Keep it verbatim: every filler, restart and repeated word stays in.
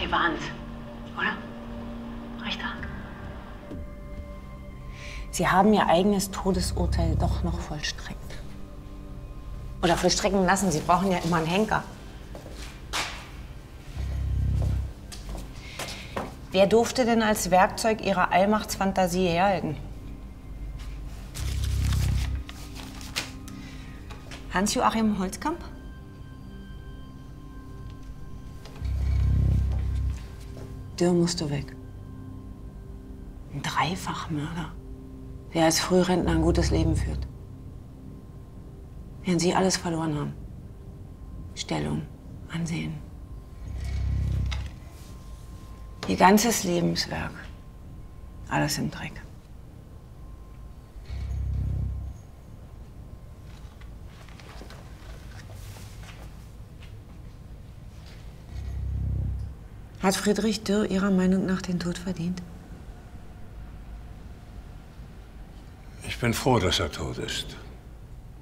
gewarnt, oder? Richter? Sie haben Ihr eigenes Todesurteil doch noch vollstreckt. Oder vollstrecken lassen. Sie brauchen ja immer einen Henker. Wer durfte denn als Werkzeug Ihrer Allmachtsfantasie herhalten? Hans-Joachim Holzkamp? Dürr musste weg. Ein Dreifachmörder, der als Frührentner ein gutes Leben führt. Während Sie alles verloren haben. Stellung, Ansehen. Ihr ganzes Lebenswerk. Alles im Dreck. Hat Friedrich Dürr Ihrer Meinung nach den Tod verdient? Ich bin froh, dass er tot ist.